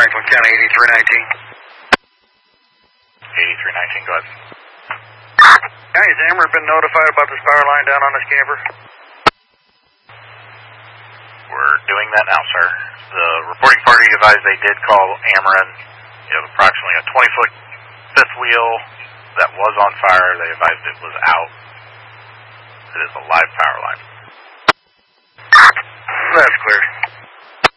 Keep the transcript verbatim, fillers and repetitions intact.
Franklin County, eighty-three nineteen. eighty-three nineteen, go ahead. Guy, has Ameren been notified about this power line down on this camper? We're doing that now, sir. The reporting party advised they did call Ameren. You have approximately a twenty-foot fifth wheel that was on fire. They advised it was out. It is a live power line.